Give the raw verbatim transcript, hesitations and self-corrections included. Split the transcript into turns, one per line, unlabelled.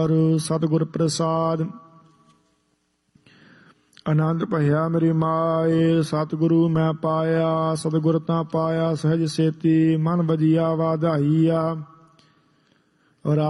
ਸਤਿਗੁਰ ਪ੍ਰਸਾਦ। ਆਨੰਦ ਭਇਆ ਮੇਰੀ ਮਾਏ, ਸਤਿਗੁਰੂ ਮੈਂ ਪਾਇਆ। ਸਤਿਗੁਰ ਤਾਂ ਪਾਇਆ ਸਹਿਜ ਸੇਤੀ, ਮਨ ਵਜੀਆ ਵਾਧਾਈਆ।